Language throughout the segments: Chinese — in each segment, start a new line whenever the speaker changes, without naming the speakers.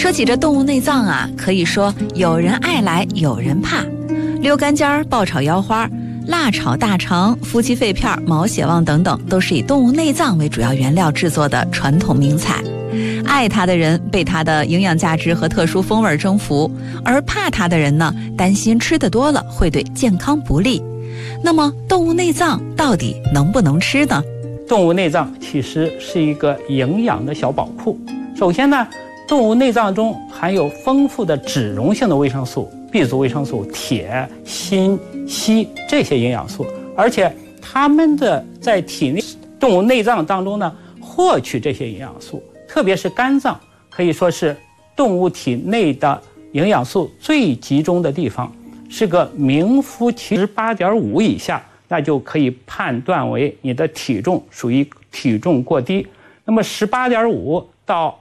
说起这动物内脏啊，可以说有人爱来有人怕。溜干尖儿、爆炒腰花、辣炒大肠、夫妻肺片、毛血旺等等，都是以动物内脏为主要原料制作的传统名菜。爱它的人被它的营养价值和特殊风味征服，而怕它的人呢，担心吃得多了会对健康不利。那么动物内脏到底能不能吃呢？
动物内脏其实是一个营养的小宝库。首先呢，动物内脏中含有丰富的脂溶性的维生素、B 族维生素、铁、锌、硒这些营养素，而且它们在体内动物内脏当中呢，获取这些营养素，特别是肝脏，可以说是动物体内的营养素最集中的地方，是个名副其实18.5以下，那就可以判断为你的体重属于体重过低。那么18.5到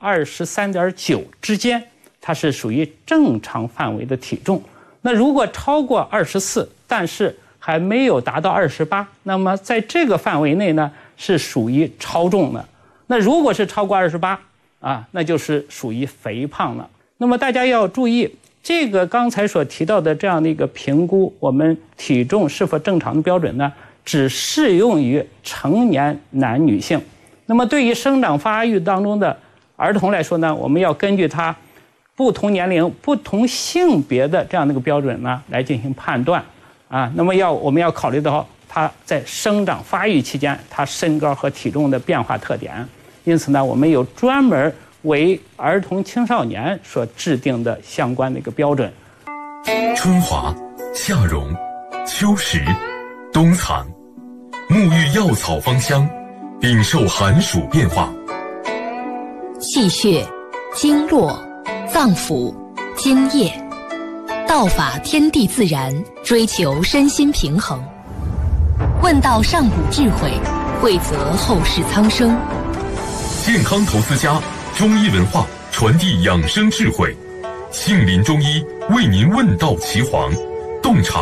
23.9之间，它是属于正常范围的体重。那如果超过24，但是还没有达到28，那么在这个范围内呢，是属于超重的。那如果是超过28啊，那就是属于肥胖了。那么大家要注意，这个刚才所提到的这样的一个评估我们体重是否正常的标准呢，只适用于成年男女性。那么对于生长发育当中的儿童来说呢，我们要根据他不同年龄、不同性别的这样的一个标准呢来进行判断啊。那么我们要考虑到他在生长发育期间他身高和体重的变化特点。因此呢，我们有专门为儿童青少年所制定的相关的一个标准。
春华、夏荣、秋实、冬藏，沐浴药草芳香，禀受寒暑变化。
气血、经络、脏腑、津液，道法天地自然，追求身心平衡。问道上古智慧，惠泽后世苍生。
健康投资家，中医文化传递养生智慧，杏林中医为您问道岐黄，洞察